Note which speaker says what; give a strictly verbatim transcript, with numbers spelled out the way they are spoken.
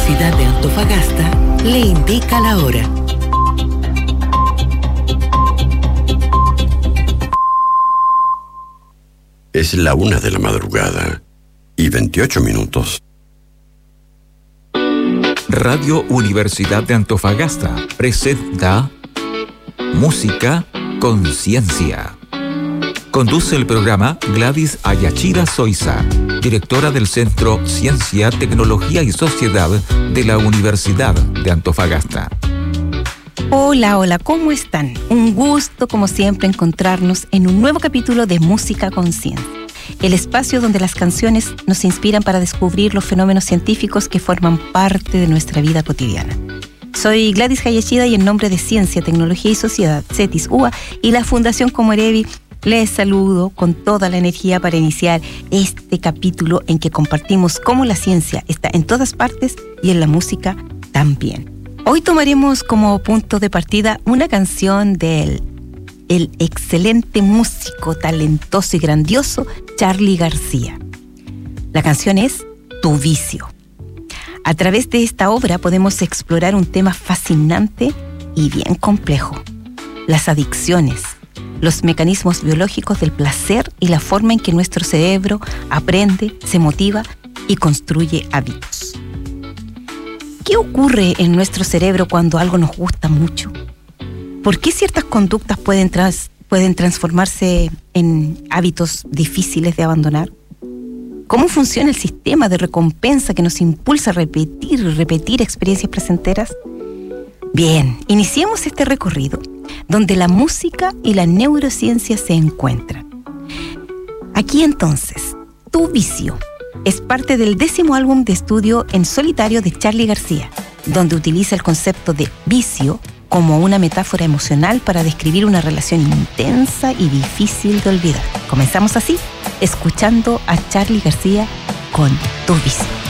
Speaker 1: Universidad de Antofagasta le indica la hora.
Speaker 2: Es la una de la madrugada y veintiocho minutos.
Speaker 3: Radio Universidad de Antofagasta presenta Música Conciencia. Conduce el programa Gladys Ayachira Soiza, directora del Centro Ciencia, Tecnología y Sociedad de la Universidad de Antofagasta.
Speaker 4: Hola, hola, ¿cómo están? Un gusto, como siempre, encontrarnos en un nuevo capítulo de Música Conciencia, el espacio donde las canciones nos inspiran para descubrir los fenómenos científicos que forman parte de nuestra vida cotidiana. Soy Gladys Ayachira y en nombre de Ciencia, Tecnología y Sociedad, CETIS, U A y la Fundación Comorevi, les saludo con toda la energía para iniciar este capítulo en que compartimos cómo la ciencia está en todas partes y en la música también. Hoy tomaremos como punto de partida una canción del el excelente músico, talentoso y grandioso Charly García. La canción es Tu Vicio. A través de esta obra podemos explorar un tema fascinante y bien complejo: las adicciones, los mecanismos biológicos del placer y la forma en que nuestro cerebro aprende, se motiva y construye hábitos. ¿Qué ocurre en nuestro cerebro cuando algo nos gusta mucho? ¿Por qué ciertas conductas pueden, trans, pueden transformarse en hábitos difíciles de abandonar? ¿Cómo funciona el sistema de recompensa que nos impulsa a repetir y repetir experiencias placenteras? Bien, iniciemos este recorrido donde la música y la neurociencia se encuentran. Aquí entonces, Tu Vicio es parte del décimo álbum de estudio en solitario de Charly García, donde utiliza el concepto de vicio como una metáfora emocional para describir una relación intensa y difícil de olvidar. Comenzamos así, escuchando a Charly García con Tu Vicio.